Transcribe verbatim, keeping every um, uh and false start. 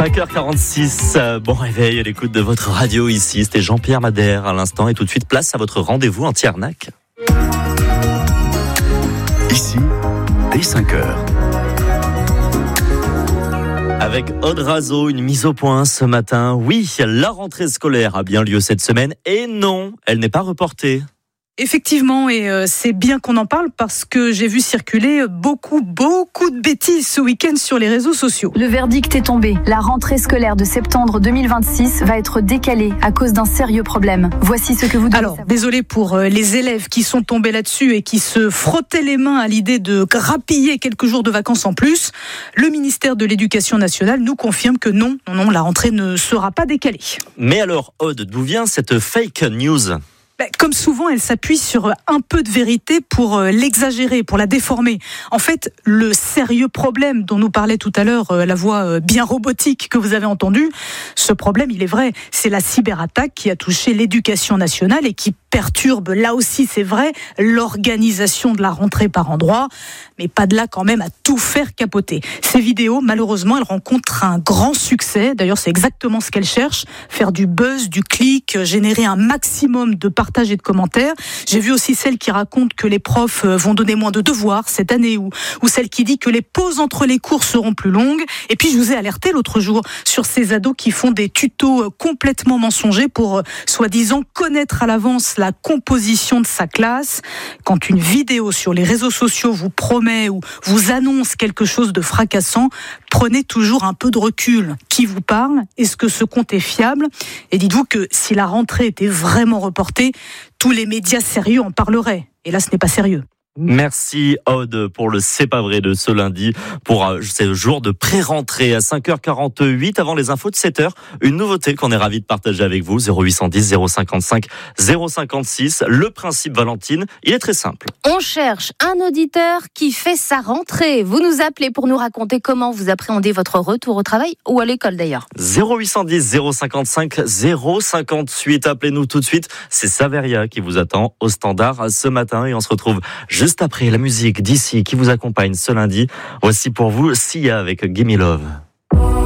cinq heures quarante-six, bon réveil à l'écoute de votre radio ici, c'était Jean-Pierre Madère à l'instant et tout de suite place à votre rendez-vous anti-arnaque. Ici, dès cinq heures. Avec Aude Razo, une mise au point ce matin. Oui, la rentrée scolaire a bien lieu cette semaine et non, elle n'est pas reportée. Effectivement, et euh, c'est bien qu'on en parle parce que j'ai vu circuler beaucoup, beaucoup de bêtises ce week-end sur les réseaux sociaux. Le verdict est tombé. La rentrée scolaire de septembre deux mille vingt-six va être décalée à cause d'un sérieux problème. Voici ce que vous devez Alors, savoir. désolé pour euh, les élèves qui sont tombés là-dessus et qui se frottaient les mains à l'idée de grappiller quelques jours de vacances en plus. Le ministère de l'Éducation nationale nous confirme que non, non, non, la rentrée ne sera pas décalée. Mais alors, Aude, d'où vient cette fake news ? Comme souvent, elle s'appuie sur un peu de vérité pour l'exagérer, pour la déformer. En fait, le sérieux problème dont nous parlait tout à l'heure la voix bien robotique que vous avez entendue, ce problème, il est vrai, c'est la cyberattaque qui a touché l'éducation nationale et qui perturbe, là aussi c'est vrai, l'organisation de la rentrée par endroits, mais pas de là quand même à tout faire capoter. Ces vidéos, malheureusement, elles rencontrent un grand succès. D'ailleurs, c'est exactement ce qu'elles cherchent, faire du buzz, du clic, générer un maximum de partage et de commentaires. J'ai vu aussi celle qui raconte que les profs vont donner moins de devoirs cette année, ou, ou celle qui dit que les pauses entre les cours seront plus longues. Et puis, je vous ai alerté l'autre jour sur ces ados qui font des tutos complètement mensongers pour, soi-disant, connaître à l'avance la composition de sa classe. Quand une vidéo sur les réseaux sociaux vous promet ou vous annonce quelque chose de fracassant, prenez toujours un peu de recul. Qui vous parle ? Est-ce que ce compte est fiable ? Et dites-vous que si la rentrée était vraiment reportée, tous les médias sérieux en parleraient. Et là, ce n'est pas sérieux. Merci Aude pour le C'est pas vrai de ce lundi, pour euh, ce jour de pré-rentrée à cinq heures quarante-huit avant les infos de sept heures. Une nouveauté qu'on est ravi de partager avec vous, zéro huit cent dix, zéro cinquante-cinq, zéro cinquante-six. Le principe, Valentine, il est très simple. On cherche un auditeur qui fait sa rentrée. Vous nous appelez pour nous raconter comment vous appréhendez votre retour au travail ou à l'école d'ailleurs. zéro huit cent dix, zéro cinquante-cinq, zéro cinquante-huit. Appelez-nous tout de suite. C'est Saveria qui vous attend au standard ce matin et on se retrouve juste après la musique d'ici qui vous accompagne ce lundi. Voici pour vous Sia avec Gimme Love.